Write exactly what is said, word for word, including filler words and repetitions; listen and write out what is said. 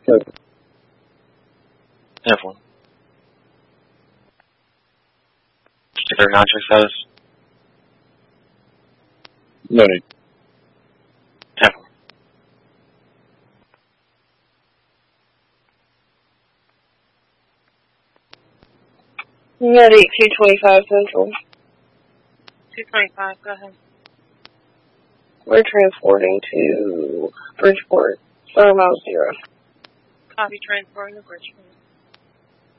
Good. Have one. Particular nitro status? No need. Have one. Medic two twenty-five Central. two twenty-five, go ahead. We're transporting to Bridgeport. Star Mile Zero. Copy, transporting to Bridgeport.